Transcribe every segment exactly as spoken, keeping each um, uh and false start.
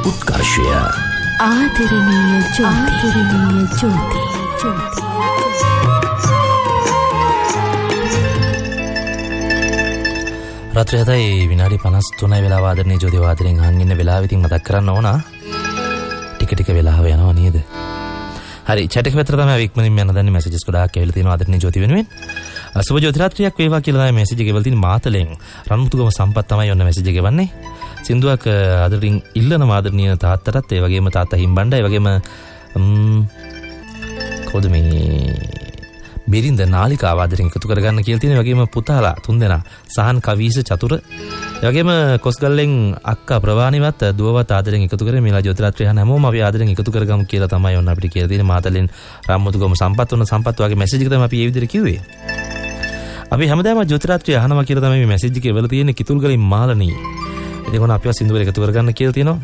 උත්කර්ෂය ආදරණීය ජෝතිර්ණීය ජෝති ජෝති රාත්‍රී හතයි විනාඩි පනස් තුනයි වෙලාව ආදරණීය ජෝති වාදනයෙන් අහන් ඉන්න වෙලාව ඉතින් මතක් කරන්න ඕන ටික ටික වෙලාව යනවා නේද හරි chat එක පැත්තට තමයි අපි ඉක්මනින් යන්න දන්නේ මැසේජස් ගොඩාක් ඇවිල්ලා තියෙනවා ආදරණීය ජෝති වෙනුවෙන් සුබ ජෝති රාත්‍රියක් වේවා කියලා තමයි මැසේජ් එක ගෙවලා තියෙන්නේ මාතලෙන් රන්මුතුගම සම්පත් තමයි ඔන්න මැසේජ් එක ගෙවන්නේ සින්දුවක් ආදරණින් ඉල්ලන ආදරණීය තාත්තටත් ඒ වගේම තාත්තා හිම්බණ්ඩ ඒ වගේම කොහොද මේ බිරින්ද නාලිකාව ආදරෙන් එකතු කරගන්න කියලා තියෙන වගේම පුතාලා තුන්දෙනා සහන් කවීස චතුර ඒ වගේම කොස්ගල්ලෙන් අක්කා ප්‍රවාණිවත් දුවවත් ආදරෙන් එකතු කරගෙන මේලා ජෝතිරාත්‍රි යන හැමෝම අපි ආදරෙන් එකතු කරගමු කියලා තමයි ඔන්න අපිට කියලා තියෙන මාතලෙන් රාම්මුතුගම සම්පත් වුණ සම්පත් වගේ මැසේජ් එක තමයි අපි මේ විදිහට කිව්වේ අපි හැමදාම ජෝතිරාත්‍රි අහනවා කියලා තමයි මේ මැසේජ් එකේ වෙලා තියෙන්නේ කිතුල්ගලින් මාළනී ඉතින් කොහොම අපිව සින්දුවර එකතු කරගන්න කියලා තියෙනවා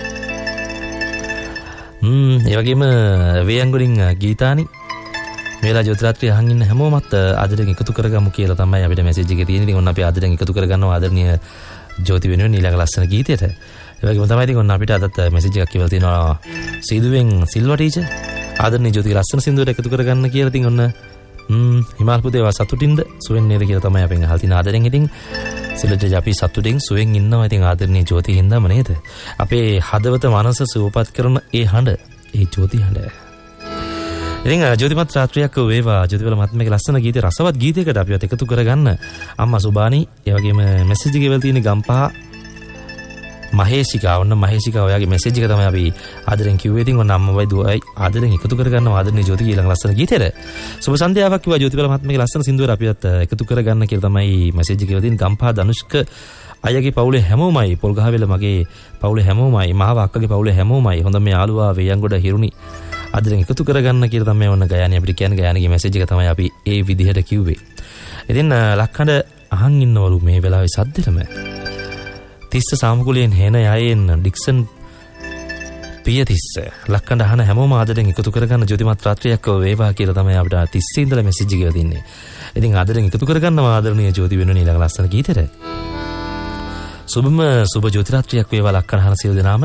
හ්ම් ඒ වගේම වේයන්ගොඩින් ගීතානි මේලා ජෝතිරාත්‍රි අහන් ඉන්න හැමෝමත් ආදරෙන් එකතු කරගමු කියලා තමයි අපිට මැසේජ් එකේ තියෙන්නේ. ඉතින් ඔන්න අපි ආදරෙන් එකතු කරගන්නවා ආදරණීය ජෝති වෙනුවෙන් ඊළඟ ලස්සන ගීතයට. ඒ වගේම තමයි ඉතින් ඔන්න අපිට අදත් මැසේජ් එකක් කියලා තියෙනවා සීදුවෙන් සිල්වා ටීචර් ආදරණීය ජෝතිගේ ලස්සන සින්දුවට එකතු කරගන්න කියලා. ඉතින් ඔන්න හ්ම් හිමාල් පුතේවා සතුටින්ද සුවෙන් නේද කියලා තමයි අපෙන් අහලා තියෙන ආදරෙන්. ඉතින් සිල්වටි අපි සතුටින් සුවෙන් ඉන්නවා. ඉතින් ආදරණීය ජෝති හින්දාම නේද? අපේ හදවත මනස සුවපත් කරන ඒ හඬ ඒ ජෝති හඬ ඉතින් ජෝතිමත් රාත්‍රියක් වේවා ජෝතිවල මහත්මයාගේ ලස්සන ගීතේ රසවත් ගීතයකට අපිවත් එකතු කරගන්න අම්මා සුබානි ඒ වගේම මැසේජ් එකේ වෙලා තියෙන ගම්පහ මහේෂිකා ඔන්න මහේෂිකා ඔයාගේ මැසේජ් එක තමයි අපි ආදරෙන් කිව්වේ. ඉතින් ඔන්න අම්මවයි දුවයි ආදරෙන් එකතු කරගන්නවා ආදරණීය ජෝති ඊළඟ ලස්සන ගීතේට සුබ සන්ධ්‍යාවක් කිව්වා ජෝතිවල මහත්මයාගේ ලස්සන සින්දුවර අපිවත් එකතු කරගන්න කියලා තමයි මැසේජ් එකේ වෙලා තියෙන ගම්පහ ධනුෂ්ක අයගේ පවුලේ හැමෝමයි පොල්ගහවෙල මගේ පවුලේ හැමෝමයි මහව අක්කගේ පවුලේ හැමෝමයි හොඳ මේ යාළුවා වේයන්ගොඩ හිරුනි ආදරෙන් එකතු කරගන්න කියලා තමයි ඔන්න ගයානි අපිට කියන්නේ ගයානිගේ මැසේජ් එක තමයි අපි ඒ විදිහට කිව්වේ. ඉතින් ලක්හඬ අහන් ඉන්නවලු මේ වෙලාවේ සද්දෙටම තිස්ස සාමුකුලයෙන් හේන යයෙන් ඩික්සන් පියතිස්ස ලක්හඬ අහන හැමෝම ආදරෙන් එකතු කරගන්න ජෝතිමත් රාත්‍රියක් වේවා කියලා තමයි අපිට තිස්සේ ඉඳලා මැසේජ් එක දෙන්නේ. ඉතින් ආදරෙන් එකතු කරගන්නවා ආදරණීය ජෝති වෙනුවෙන් ඊළඟ ලස්සන ගීතෙට. සුබම සුබ ජෝති රාත්‍රියක් වේවා ලක්හඬ අහන සියලු දෙනාම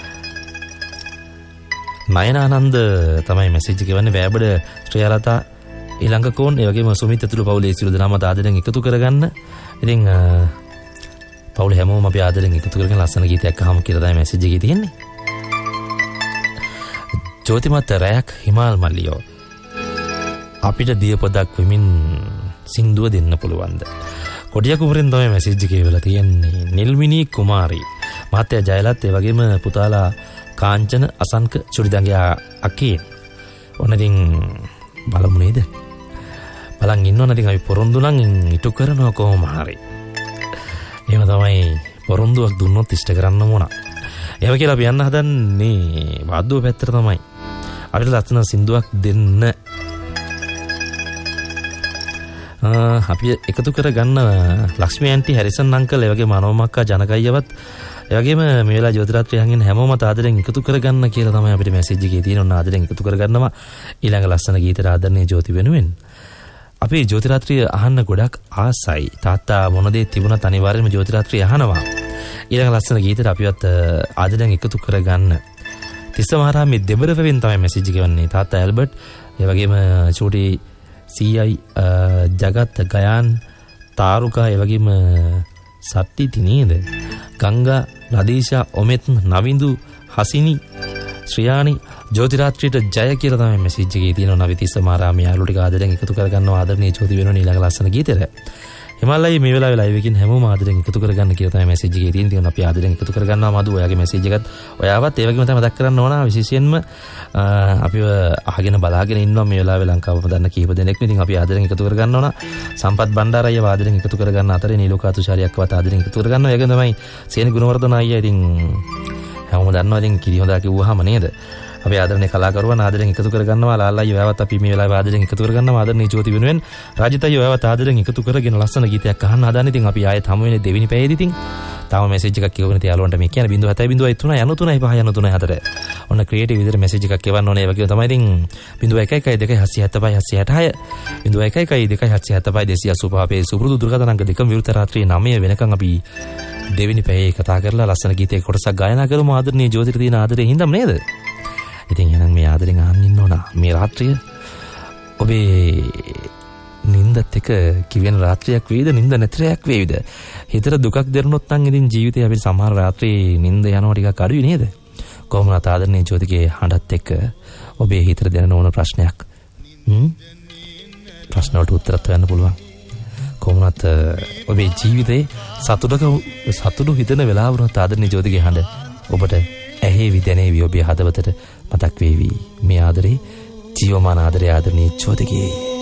නයනානන්ද තමයි මැසේජ් එක ගවන්නේ වෑබඩ ශ්‍රියාලතා ඊළඟකෝන් ඒ වගේම සුමිත් ඇතුළු පවුලේ සියලු දෙනාම ආදරෙන් එකතු කරගන්න. ඉතින් පවුල හැමෝම අපි ආදරෙන් එකතු කරගෙන ලස්සන ගීතයක් අහමු කියලා තමයි මැසේජ් එකේ තියෙන්නේ. ජෝතිමත් රැයක් හිමාල් මල්ලියෝ අපිට දිය පොදක් වෙමින් සින්දුව දෙන්න පුළුවන්ද? කොඩිය කුමරෙන් තමයි මැසේජ් එකේ වෙලා තියෙන්නේ. නිල්මිනී කුමාරී මහත්තයා ජයලත් ඒ වගේම පුතාලා කාංචන අසංක චුරිදංගේ අකේ ඔන්න ඉතින් බලමු නේද බලන් ඉන්නවනේ. ඉතින් අපි පොරොන්දු නම් ඉටු කරනවා කොහොම හරි. එහෙම තමයි පොරොන්දුවක් දුන්නොත් ඉෂ්ට කරන්න ඕන. එහෙම කියලා අපි යන්න හදන්නේ වාද්දුව පැත්තට තමයි. අපිට ලස්සන සින්දුවක් දෙන්න අපි එකතු කරගන්න ලක්ෂ්මී ඇන්ටි හැරිසන් අංකල් ඒ වගේ මනෝමක්කා ජනකයවත් ඒ වගේම මේ වෙලාව ජෝතිරාත්‍රි අහන් ඉන්න හැමෝම ආදරෙන් එකතු කරගන්න කියලා තමයි අපිට මැසේජ් එකේ තියෙන. ඔන්න ආදරෙන් එකතු කරගන්නවා ඊළඟ ලස්සන ගීතය ආදරණීය ජෝති වෙනුවෙන්. අපි ජෝතිරාත්‍රි අහන්න ගොඩක් ආසයි. තාත්තා මොන දේ තිබුණත් අනිවාර්යයෙන්ම ජෝතිරාත්‍රි අහනවා. ඊළඟ ලස්සන ගීතයට අපිවත් ආදරෙන් එකතු කරගන්න. තිස්ස මහරාමේ දෙබරවෙන් තමයි මැසේජ් එක ගවන්නේ. තාත්තා ඇල්බර්ට් ඒ වගේම චූටි සීයි ජගත් ගයාන් තාරුකා ඒ වගේම සට්ටිති නේද ගංගා රදීෂා ඔමෙත් නවින්දු හසිනි ශ්‍රියානි ජෝතිරාත්‍රියට ජය කියලා තමයි මැසේජ් එකේ තියෙනවා. නවිතිස්ස මාරාමේ යාළුවෝ ටික ආදරෙන් එකතු කරගන්නවා ආදරණීය ජෝති වෙනුවෙන් ඊළඟ ලස්සන ගීතෙට. හිමාලයි මේ වෙලාවේ ලයිව් එකකින් හැමෝම ආදරෙන් එකතු කරගන්න කියලා තමයි මැසේජ් එකේ තියෙන්නේ. ඉතින් අපි ආදරෙන් එකතු කරගන්නවා මදු ඔයාගේ මැසේජ් එකත් ඔයාවත් ඒ වගේම තමයි මතක් කරන්න ඕන විශේෂයෙන්ම අපිව අහගෙන බලාගෙන ඉන්නවා මේ වෙලාවේ ලංකාවම දන්න කීප දෙනෙක්. ඉතින් අපි ආදරෙන් එකතු කරගන්න ඕන. සම්පත් බණ්ඩාරය ආදරෙන් එකතු කරගන්න අතරේ නීලෝකා තුෂාරියක්වත් ආදරෙන් එකතු කරගන්නවා. ඒ වගේම තමයි සේනි ගුණවර්ධන අයියා. ඉතින් හැමෝම දන්නවා ඉතින් කිරි හොදා කිව්වහම නේද අපි ආදරණීය කලාකරුවන් ආදරෙන් එකතු කරගන්නවා. ලාල්ලා ඔයාවත් අපි මේ වෙලාවේ ආදරෙන් එකතු කරගන්නවා ආදරණීය ජෝති වෙනුවෙන්. රාජිත අයියා ඔයාවත් ආදරෙන් එකතු කරගෙන ලස්සන ගීතයක් අහන්න හදන. ඉතින් අපි ආයෙත් හමු වෙන්නේ දෙවෙනි පැයේදී. ඉතින් තාම මැසේජ් එකක් කියවගෙන තිය යාළුවන්ට මේ කියන්නේ ज़ीरो सात ज़ीरो एक तीन යන තුනයි පහ යන තුනයි හතර. ඔන්න ක්‍රියේටිව් විදිහට මැසේජ් එකක් කියවන්න ඕනේ. ඒ වගේම තමයි ඉතින් ज़ीरो एक एक दो सात सात पाँच सात छह ज़ीरो एक एक दो सात सात पाँच दो अस्सी अस्सी අපේ සුපුරුදු දුරකථන අංක දෙකම විවෘත රාත්‍රියේ නවය වෙනකන් අපි දෙවෙනි පැයේ කතා කරලා ලස්සන ගීතයක කොටසක් ගායනා කරමු ආදරණීය ජෝතිට තියෙන ආදරේ හින්දාම නේද? ඉතින් එහෙනම් මේ ආදරෙන් අහන්න ඉන්න ඕන මේ රාත්‍රිය ඔබේ නින්දත් එක කිවෙන රාත්‍රියක් වේද නින්ද නැතරයක් වේවිද? හිතට දුකක් දැනුනොත් නම් ඉතින් ජීවිතේ අපිට සමහර රාත්‍රී නින්ද යනවා ටිකක් අඩුයි නේද? කොහොමද ආදරණීය ජෝතිගේ හඬත් එක්ක ඔබේ හිතට දැනෙන ඕන ප්‍රශ්නයක් හ්ම් ප්‍රශ්න වලට උත්තර හොයන්න පුළුවන්. කොහොමද ඔබේ ජීවිතේ සතුටක සතුටු හිතෙන වෙලාව වුණත් ආදරණීය ජෝතිගේ හඬ ඔබට ඇහෙවි දැනෙවි ඔබේ හදවතට මතක් වේවි. මේ ආදරේ ජීවමාන ආදරේ ආදරණීය ජෝතිගේ